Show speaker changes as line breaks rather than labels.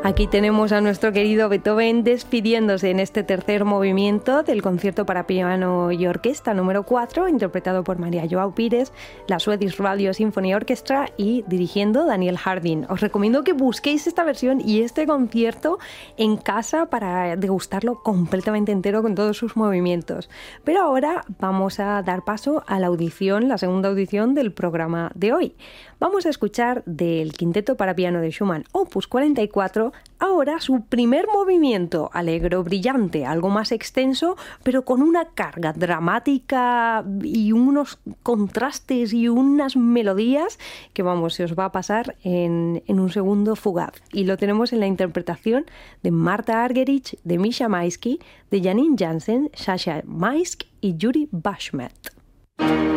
Aquí tenemos a nuestro querido Beethoven despidiéndose en este tercer movimiento del concierto para piano y orquesta número 4, interpretado por María Joao Pires, la Swedish Radio Symphony Orchestra y dirigiendo Daniel Harding. Os recomiendo que busquéis esta versión y este concierto en casa para degustarlo completamente entero con todos sus movimientos. Pero ahora vamos a dar paso a la audición, la segunda audición del programa de hoy. Vamos a escuchar del Quinteto para piano de Schumann, Opus 44, ahora su primer movimiento, alegro, brillante, algo más extenso, pero con una carga dramática y unos contrastes y unas melodías que, vamos, se os va a pasar en un segundo fugaz. Y lo tenemos en la interpretación de Marta Argerich, de Misha Maisky, de Janine Jansen, Sasha Maisk y Yuri Bashmet.